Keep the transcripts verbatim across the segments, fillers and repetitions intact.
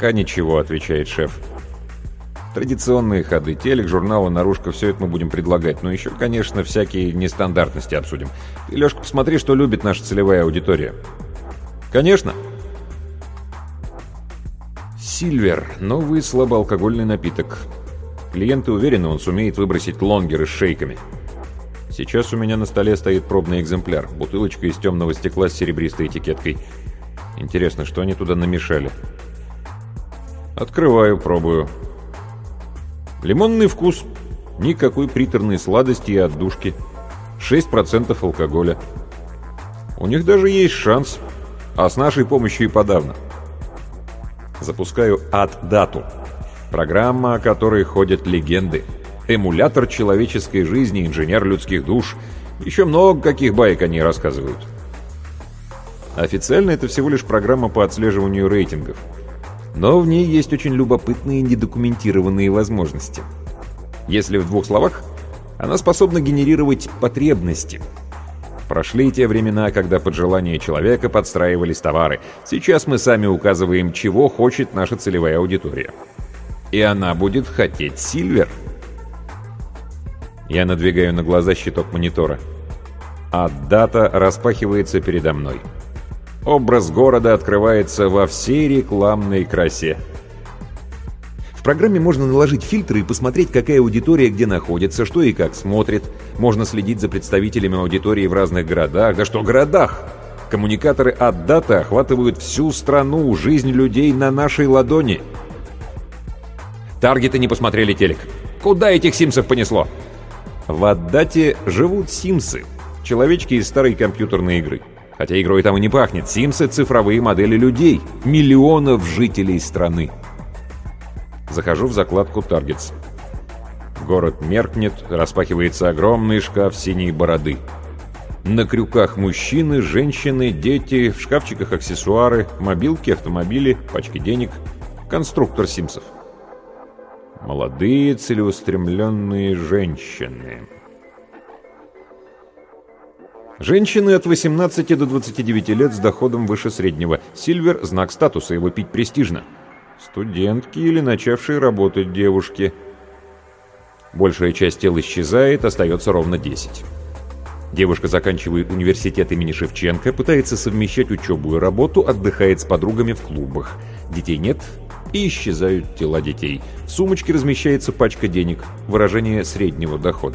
«Пока ничего», — отвечает шеф. Традиционные ходы, телек, журналы, наружка — все это мы будем предлагать. Но еще, конечно, всякие нестандартности обсудим. Ты, Лешка, посмотри, что любит наша целевая аудитория. Конечно. Сильвер — новый слабоалкогольный напиток. Клиенты уверены, он сумеет выбросить лонгеры с шейками. Сейчас у меня на столе стоит пробный экземпляр. Бутылочка из темного стекла с серебристой этикеткой. Интересно, что они туда намешали? Открываю, пробую. Лимонный вкус. Никакой приторной сладости и отдушки. шесть процентов алкоголя. У них даже есть шанс. А с нашей помощью и подавно. Запускаю Ад-Дату. Программа, о которой ходят легенды. Эмулятор человеческой жизни, инженер людских душ. Еще много каких баек они рассказывают. Официально это всего лишь программа по отслеживанию рейтингов. Но в ней есть очень любопытные недокументированные возможности. Если в двух словах, она способна генерировать потребности. Прошли те времена, когда под желание человека подстраивались товары. Сейчас мы сами указываем, чего хочет наша целевая аудитория. И она будет хотеть Сильвер. Я надвигаю на глаза щиток монитора. А дата распахивается передо мной. Образ города открывается во всей рекламной красе. В программе можно наложить фильтры и посмотреть, какая аудитория где находится, что и как смотрит. Можно следить за представителями аудитории в разных городах. Да что городах! Коммуникаторы от даты охватывают всю страну, жизнь людей на нашей ладони. Таргеты не посмотрели телек. Куда этих симсов понесло? В Аддате живут симсы, человечки из старой компьютерной игры. Хотя игрой там и не пахнет. Симсы — цифровые модели людей, миллионов жителей страны. Захожу в закладку «Таргетс». Город меркнет, распахивается огромный шкаф синей бороды. На крюках мужчины, женщины, дети, в шкафчиках аксессуары, мобилки, автомобили, пачки денег, конструктор симсов. Молодые, целеустремленные женщины. Женщины от восемнадцати до двадцати девяти лет с доходом выше среднего. Сильвер — знак статуса, его пить престижно. Студентки или начавшие работать девушки. Большая часть тел исчезает, остается ровно десять. Девушка заканчивает университет имени Шевченко, пытается совмещать учебу и работу, отдыхает с подругами в клубах. Детей нет, и исчезают тела детей. В сумочке размещается пачка денег, выражение среднего дохода.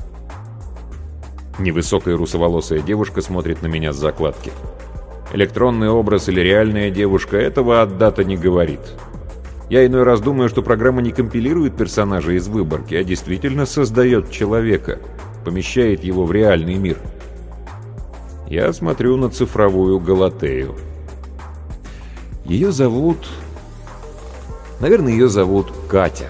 Невысокая русоволосая девушка смотрит на меня с закладки. Электронный образ или реальная девушка — этого Аддата не говорит. Я иной раз думаю, что программа не компилирует персонажа из выборки, а действительно создает человека, помещает его в реальный мир. Я смотрю на цифровую Галатею. Ее зовут... Наверное, ее зовут Катя.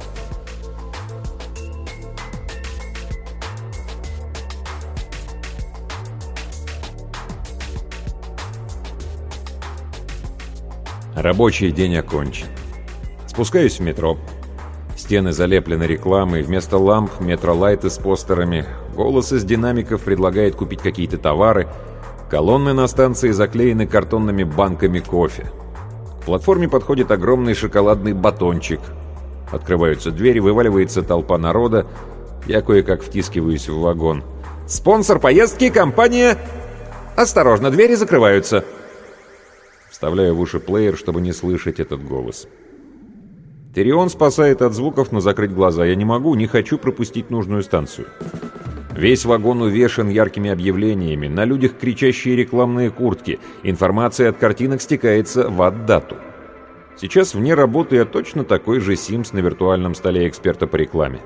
Рабочий день окончен. Спускаюсь в метро. Стены залеплены рекламой, вместо ламп метролайты с постерами. Голос из динамиков предлагает купить какие-то товары. Колонны на станции заклеены картонными банками кофе. К платформе подходит огромный шоколадный батончик. Открываются двери, вываливается толпа народа. Я кое-как втискиваюсь в вагон. «Спонсор поездки — компания...» «Осторожно, двери закрываются!» Вставляю в уши плеер, чтобы не слышать этот голос. Тирион спасает от звуков, но закрыть глаза я не могу, не хочу пропустить нужную станцию. Весь вагон увешан яркими объявлениями, на людях кричащие рекламные куртки. Информация от картинок стекается в Аддату. Сейчас вне работы я точно такой же Симс на виртуальном столе эксперта по рекламе.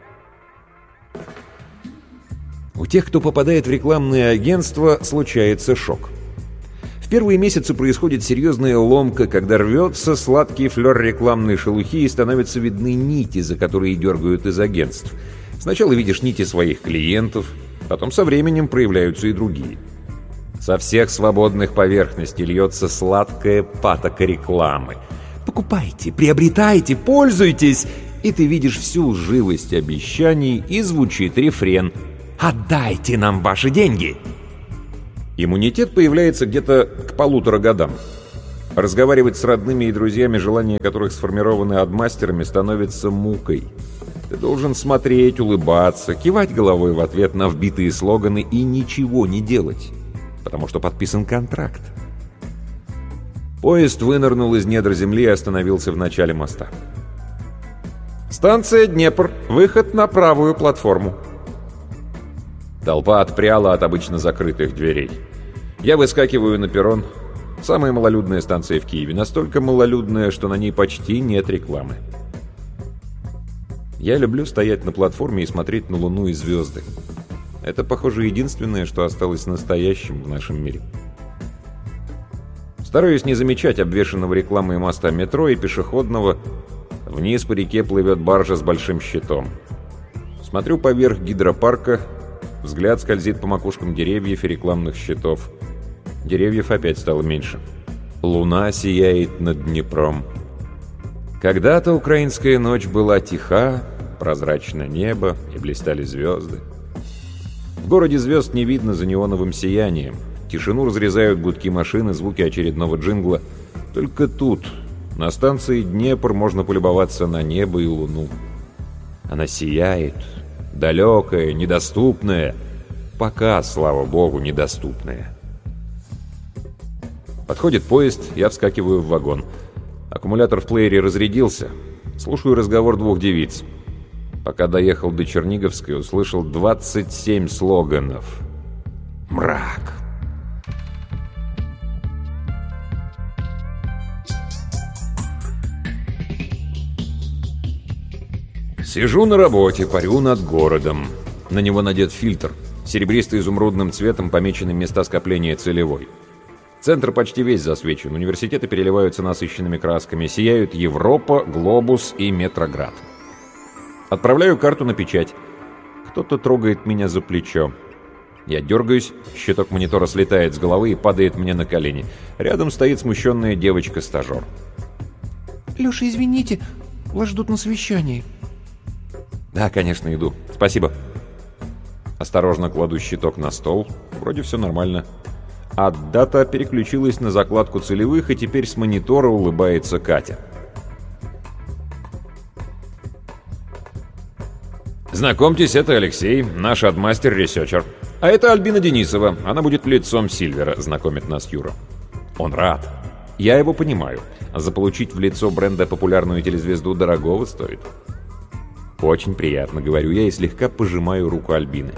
У тех, кто попадает в рекламные агентства, случается шок. В первые месяцы происходит серьезная ломка, когда рвется сладкий флер рекламной шелухи и становятся видны нити, за которые дергают из агентств. Сначала видишь нити своих клиентов, потом со временем проявляются и другие. Со всех свободных поверхностей льется сладкая патока рекламы. Покупайте, приобретайте, пользуйтесь, и ты видишь всю живость обещаний, и звучит рефрен: «Отдайте нам ваши деньги!» Иммунитет появляется где-то к полутора годам. Разговаривать с родными и друзьями, желания которых сформированы адмастерами, становится мукой. Ты должен смотреть, улыбаться, кивать головой в ответ на вбитые слоганы и ничего не делать, потому что подписан контракт. Поезд вынырнул из недр земли и остановился в начале моста. «Станция Днепр. Выход на правую платформу». Толпа отпряла от обычно закрытых дверей. Я выскакиваю на перрон. Самая малолюдная станция в Киеве. Настолько малолюдная, что на ней почти нет рекламы. Я люблю стоять на платформе и смотреть на Луну и звезды. Это, похоже, единственное, что осталось настоящим в нашем мире. Стараюсь не замечать обвешанного рекламой моста метро и пешеходного. Вниз по реке плывет баржа с большим щитом. Смотрю поверх гидропарка. Взгляд скользит по макушкам деревьев и рекламных щитов. Деревьев опять стало меньше. Луна сияет над Днепром. Когда-то украинская ночь была тиха, прозрачно небо и блистали звезды. В городе звезд не видно за неоновым сиянием. Тишину разрезают гудки машин и звуки очередного джингла. Только тут, на станции Днепр, можно полюбоваться на небо и луну. Она сияет, далекая, недоступная. Пока, слава богу, недоступная. Подходит поезд, я вскакиваю в вагон. Аккумулятор в плеере разрядился. Слушаю разговор двух девиц. Пока доехал до Черниговской, услышал двадцать семь слоганов. Мрак. Сижу на работе, парю над городом. На него надет фильтр. Серебристо-изумрудным цветом помечены места скопления целевой. Центр почти весь засвечен, университеты переливаются насыщенными красками, сияют Европа, Глобус и Метроград. Отправляю карту на печать. Кто-то трогает меня за плечо. Я дергаюсь, щиток монитора слетает с головы и падает мне на колени. Рядом стоит смущенная девочка-стажер. «Леша, извините, вас ждут на совещании». «Да, конечно, иду. Спасибо». Осторожно кладу щиток на стол. Вроде все нормально. А дата переключилась на закладку целевых, и теперь с монитора улыбается Катя. Знакомьтесь, это Алексей, наш адмастер-ресерчер. А это Альбина Денисова, она будет лицом Сильвера, знакомит нас Юра. Он рад. Я его понимаю. Заполучить в лицо бренда популярную телезвезду дорогого стоит. Очень приятно, говорю я и слегка пожимаю руку Альбины.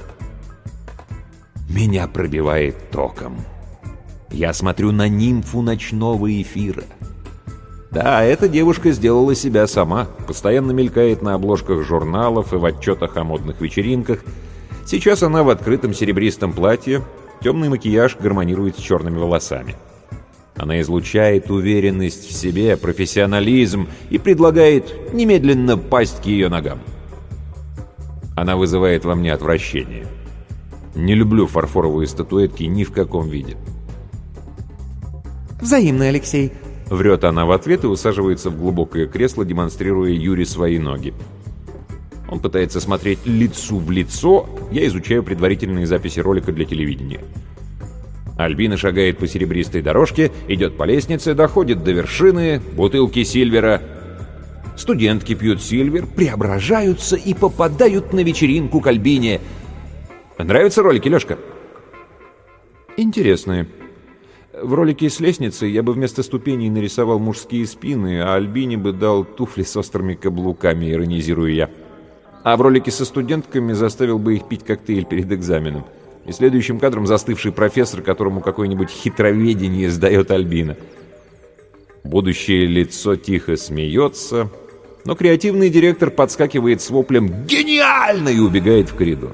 Меня пробивает током. Я смотрю на нимфу ночного эфира. Да, эта девушка сделала себя сама. Постоянно мелькает на обложках журналов и в отчетах о модных вечеринках. Сейчас она в открытом серебристом платье. Темный макияж гармонирует с черными волосами. Она излучает уверенность в себе, профессионализм и предлагает немедленно пасть к ее ногам. Она вызывает во мне отвращение. Не люблю фарфоровые статуэтки ни в каком виде. «Взаимно, Алексей», — врет она в ответ и усаживается в глубокое кресло, демонстрируя Юре свои ноги. Он пытается смотреть лицу в лицо, я изучаю предварительные записи ролика для телевидения. Альбина шагает по серебристой дорожке, идет по лестнице, доходит до вершины, бутылки Сильвера. Студентки пьют Сильвер, преображаются и попадают на вечеринку к Альбине. Нравятся ролики, Лешка? Интересные. В ролике с лестницы я бы вместо ступеней нарисовал мужские спины, а Альбине бы дал туфли с острыми каблуками, иронизирую я. А в ролике со студентками заставил бы их пить коктейль перед экзаменом. И следующим кадром застывший профессор, которому какое-нибудь хитроведение сдает Альбина. Будущее лицо тихо смеется, но креативный директор подскакивает с воплем «Гениально!» и убегает в коридор.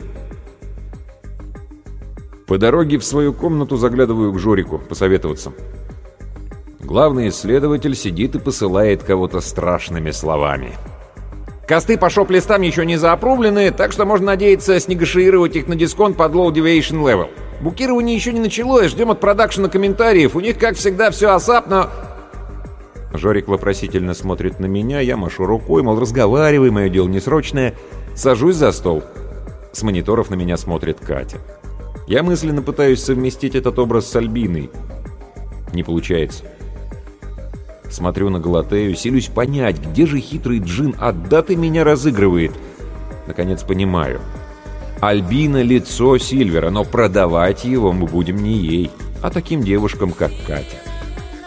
По дороге в свою комнату заглядываю к Жорику посоветоваться. Главный исследователь сидит и посылает кого-то страшными словами. Косты по шоп-листам еще не заопрублены, так что можно надеяться снегошиировать их на дисконт под low deviation level. Букирование еще не началось, ждем от продакшена комментариев. У них, как всегда, все асап, но... Жорик вопросительно смотрит на меня, я машу рукой, мол, разговаривай, мое дело несрочное. Сажусь за стол. С мониторов на меня смотрит Катя. Я мысленно пытаюсь совместить этот образ с Альбиной. Не получается. Смотрю на Галатею, силюсь понять, где же хитрый джин Аддаты меня разыгрывает. Наконец понимаю. Альбина — лицо Сильвера, но продавать его мы будем не ей, а таким девушкам, как Катя.